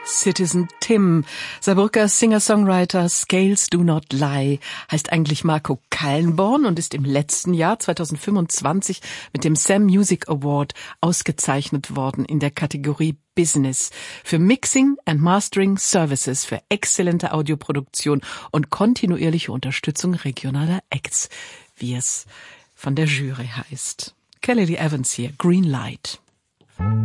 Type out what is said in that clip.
Citizen Tim, Saarbrücker Singer-Songwriter, Scales Do Not Lie, heißt eigentlich Marco Kallenborn und ist im letzten Jahr 2025 mit dem Sam Music Award ausgezeichnet worden in der Kategorie Business für Mixing and Mastering Services für exzellente Audioproduktion und kontinuierliche Unterstützung regionaler Acts, wie es von der Jury heißt. Kelly Lee Evans hier, Green Light.